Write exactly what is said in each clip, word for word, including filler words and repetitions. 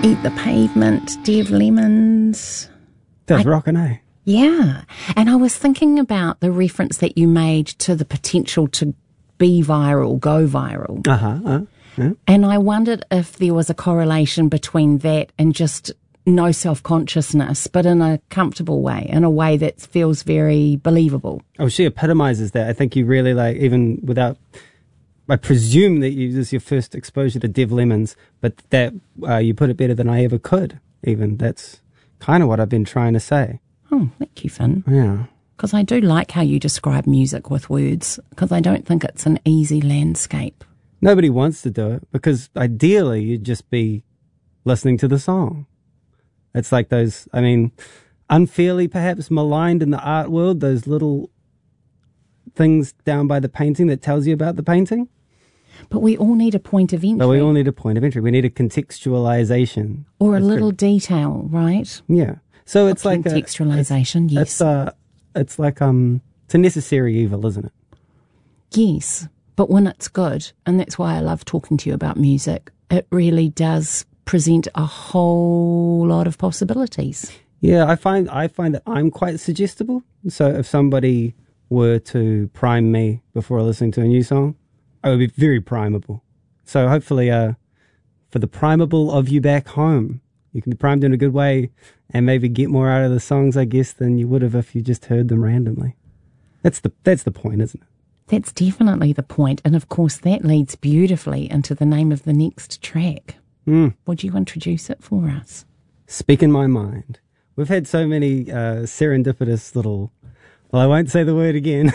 Eat the Pavement, Dev Lemons. That's I, rockin', eh? Yeah. And I was thinking about the reference that you made to the potential to be viral, go viral. Uh-huh. Uh, yeah. And I wondered if there was a correlation between that and just no self-consciousness, but in a comfortable way, in a way that feels very believable. Oh, she epitomizes that. I think you really, like, even without... I presume that you, this is your first exposure to Dev Lemons, but that uh, you put it better than I ever could, even. That's kind of what I've been trying to say. Oh, thank you, Finn. Yeah. Because I do like how you describe music with words, because I don't think it's an easy landscape. Nobody wants to do it, because ideally you'd just be listening to the song. It's like those, I mean, unfairly perhaps maligned in the art world, those little things down by the painting that tells you about the painting. But we all need a point of entry. But we all need a point of entry. We need a contextualization. Or a That's little very, detail, right? Yeah. So it's a like contextualization, a, yes. It's, uh, it's like um, it's a necessary evil, isn't it? Yes, but when it's good, and that's why I love talking to you about music, it really does present a whole lot of possibilities. Yeah, I find I find that I'm quite suggestible. So if somebody were to prime me before listening to a new song, I would be very primable. So hopefully, uh, for the primable of you back home, you can be primed in a good way and maybe get more out of the songs, I guess, than you would have if you just heard them randomly. That's the that's the point, isn't it? That's definitely the point. And of course, that leads beautifully into the name of the next track. Mm. Would you introduce it for us? Speak in My Mind. We've had so many uh, serendipitous little... Well, I won't say the word again.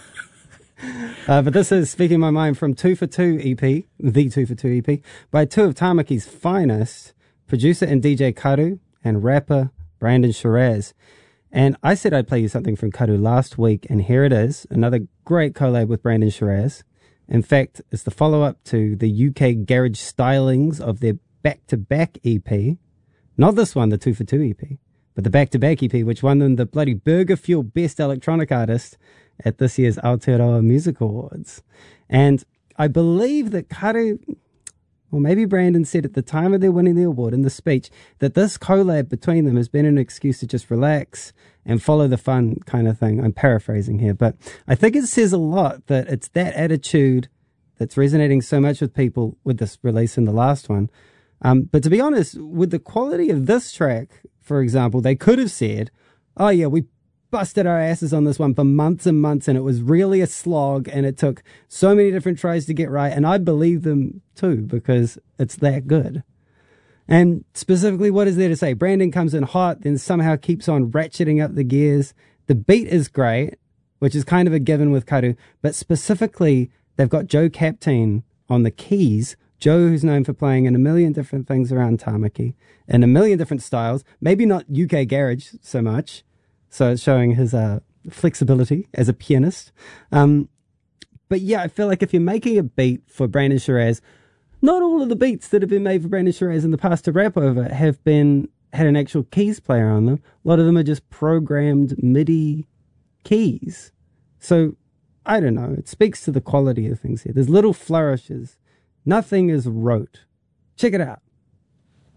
uh, but this is Speaking My Mind from two for two E P, the two for two E P, by two of Tamaki's finest, producer and D J Karu and rapper Brandon Shiraz. And I said I'd play you something from Karu last week, and here it is, another great collab with Brandon Shiraz. In fact, it's the follow-up to the U K garage stylings of their back-to-back E P. Not this one, the two for two E P. But the back-to-back E P, which won them the bloody Burger Fuel Best Electronic Artist at this year's Aotearoa Music Awards. And I believe that Karu, or maybe Brandon, said at the time of their winning the award in the speech that this collab between them has been an excuse to just relax and follow the fun kind of thing. I'm paraphrasing here, but I think it says a lot that it's that attitude that's resonating so much with people with this release and the last one. Um, but to be honest, with the quality of this track, for example, they could have said, oh yeah, we busted our asses on this one for months and months, and it was really a slog, and it took so many different tries to get right, and I believe them too, because it's that good. And specifically, what is there to say? Brandon comes in hot, then somehow keeps on ratcheting up the gears. The beat is great, which is kind of a given with Karu, but specifically, they've got Joe Captain on the keys. Joe, who's known for playing in a million different things around Tamaki, in a million different styles, maybe not U K garage so much, so it's showing his uh, flexibility as a pianist. Um, but yeah, I feel like if you're making a beat for Brandon Shiraz, not all of the beats that have been made for Brandon Shiraz in the past to rap over have been had an actual keys player on them. A lot of them are just programmed MIDI keys. So, I don't know, it speaks to the quality of things here. There's little flourishes. Nothing is rote. Check it out.